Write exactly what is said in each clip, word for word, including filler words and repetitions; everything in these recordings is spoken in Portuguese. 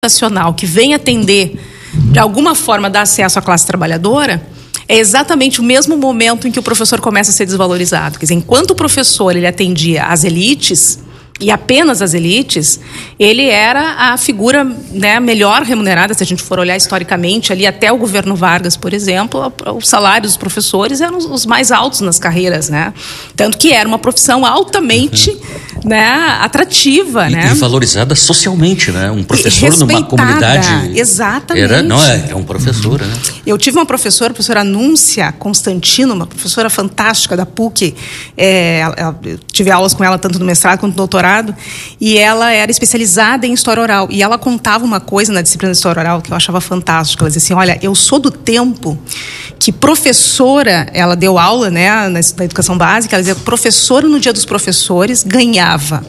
nacional que vem atender, de alguma forma, dar acesso à classe trabalhadora, é exatamente o mesmo momento em que o professor começa a ser desvalorizado. Quer dizer, enquanto o professor ele atendia as elites, e apenas as elites, ele era a figura, né, melhor remunerada, se a gente for olhar historicamente, ali até o governo Vargas, por exemplo, os salários dos professores eram os mais altos nas carreiras, né? Tanto que era uma profissão altamente, uhum. né, atrativa, e, né? E valorizada socialmente, né? Um professor numa comunidade... Exatamente. Era, não, é, é um professor, né? Eu tive uma professora, a professora Anúncia Constantino, uma professora fantástica da P U C, é, eu tive aulas com ela tanto no mestrado quanto no doutorado, e ela era especializada em história oral, e ela contava uma coisa na disciplina de história oral que eu achava fantástica. Ela dizia assim, olha, eu sou do tempo que professora, ela deu aula, né, na, na educação básica, ela dizia que professora no dia dos professores ganhava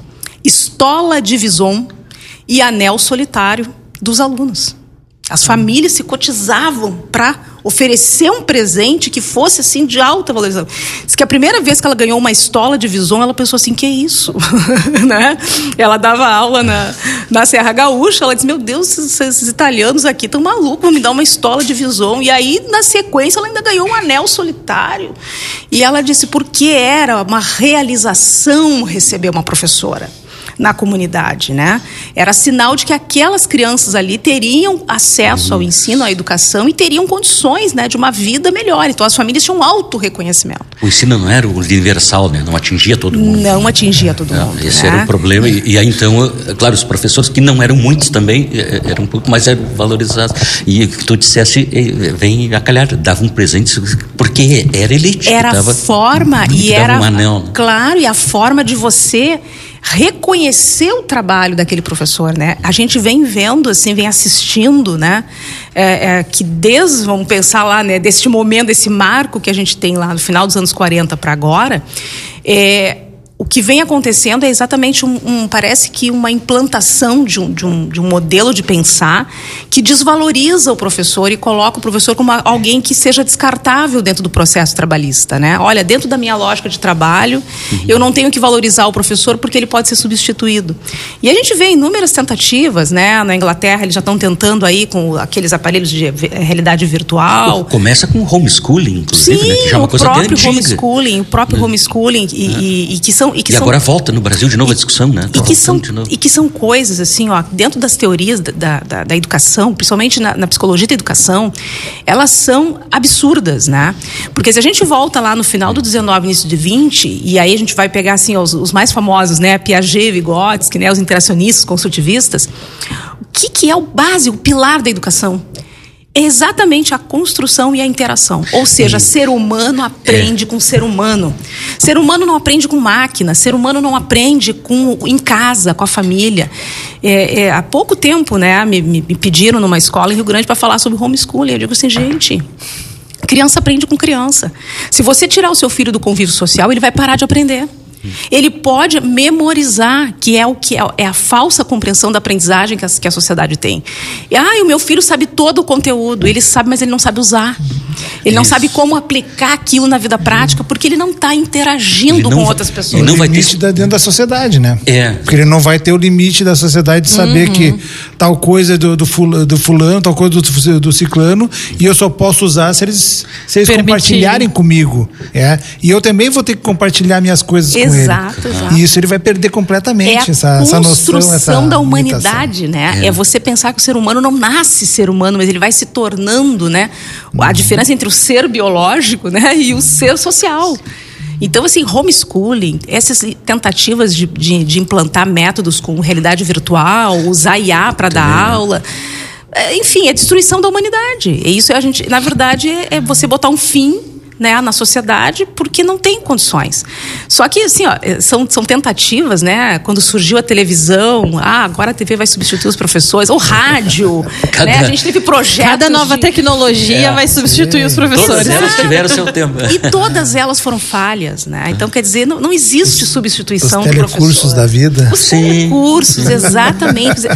estola de vison e anel solitário dos alunos. As famílias se cotizavam para oferecer um presente que fosse assim de alta valorização. Diz que a primeira vez que ela ganhou uma estola de vison, ela pensou assim, que é isso? Né? Ela dava aula na, na Serra Gaúcha, ela disse, meu Deus, esses, esses italianos aqui estão malucos, vão me dar uma estola de vison. E aí, na sequência, ela ainda ganhou um anel solitário. E ela disse, porque era uma realização receber uma professora na comunidade, né? Era sinal de que aquelas crianças ali teriam acesso ao ensino, à educação e teriam condições, né, de uma vida melhor. Então as famílias tinham um alto reconhecimento. O ensino não era universal, né? Não atingia todo mundo. Não atingia todo não, mundo. Esse né? era o problema. E, e aí então, claro, os professores, que não eram muitos também, eram um pouco mais valorizados. E o que tu disseste, vem a calhar, davam presentes, porque era elite. Era a dava, forma, e era, um anel, né? Claro, e a forma de você reconhecer o trabalho daquele professor, né? A gente vem vendo, assim, vem assistindo, né? É, é, que desde, vamos pensar lá, né? Deste momento, desse marco que a gente tem lá no final dos anos quarenta para agora, é... o que vem acontecendo é exatamente um, um parece que uma implantação de um, de, um, de um modelo de pensar que desvaloriza o professor e coloca o professor como alguém que seja descartável dentro do processo trabalhista, né? Olha, dentro da minha lógica de trabalho, uhum. eu não tenho que valorizar o professor porque ele pode ser substituído. E a gente vê inúmeras tentativas, né? Na Inglaterra eles já estão tentando aí com aqueles aparelhos de realidade virtual. Pô, começa com homeschooling, inclusive, Sim, né? Que já é uma o coisa próprio bem antiga. homeschooling, o próprio é. homeschooling e, é. e, e que são E, que e são, agora volta no Brasil de novo e, a discussão, né? E que, são, e que são coisas, assim, ó, dentro das teorias da, da, da educação, principalmente na, na psicologia da educação, elas são absurdas, né? Porque se a gente volta lá no final do dezenove, início de vinte, e aí a gente vai pegar, assim, os, os mais famosos, né? Piaget, Vygotsky, né? Os interacionistas, construtivistas. O que, que é o básico, o pilar da educação? É exatamente a construção e a interação. Ou seja, hum. ser humano aprende é. com ser humano. Ser humano não aprende com máquina. Ser humano não aprende com, em casa, com a família. É, é, há pouco tempo, né, me, me pediram numa escola em Rio Grande para falar sobre homeschooling. Eu digo assim, gente, criança aprende com criança. Se você tirar o seu filho do convívio social, ele vai parar de aprender. Ele pode memorizar, que é o que é, é a falsa compreensão da aprendizagem que a, que a sociedade tem. E, ah, o meu filho sabe todo o conteúdo, ele sabe, mas ele não sabe usar. Ele não Isso. sabe como aplicar aquilo na vida prática, porque ele não está interagindo com vai, outras pessoas. Ele não vai ter limite da, dentro da sociedade, né? É. Porque ele não vai ter o limite da sociedade de saber uhum. que tal coisa do, do, fulano, do fulano, tal coisa do, do ciclano, e eu só posso usar se eles, se eles compartilharem comigo. É? E eu também vou ter que compartilhar minhas coisas Exato, com ele. Exato, exato. E isso ele vai perder completamente, é essa, essa noção, essa construção da humanidade, né? É. é você pensar que o ser humano não nasce ser humano, mas ele vai se tornando, né? A uhum. diferença entre o ser biológico, né, e o ser social. Então, assim, homeschooling, essas tentativas de, de, de implantar métodos com realidade virtual, usar I A para dar aula, enfim, é destruição da humanidade. E isso, a gente, na verdade, é você botar um fim, né, na sociedade, porque não tem condições. Só que, assim, ó, são, são tentativas, né? Quando surgiu a televisão, ah, agora a T V vai substituir os professores, ou rádio, cada, né? A gente teve projetos. Cada nova de... tecnologia é. vai substituir é. os professores. Todas elas tiveram seu tempo. E todas elas foram falhas, né? Então, quer dizer, não, não existe substituição do professor. Os telecursos da vida. Os telecursos, exatamente.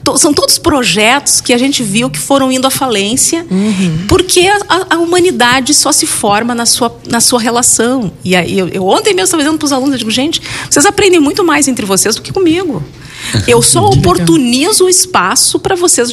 to, são todos projetos que a gente viu que foram indo à falência, uhum. porque a, a humanidade só se forma na sua, na sua relação. E aí, eu, eu ontem mesmo estava dizendo para os alunos, eu digo, gente, vocês aprendem muito mais entre vocês do que comigo. Eu só oportunizo o espaço para vocês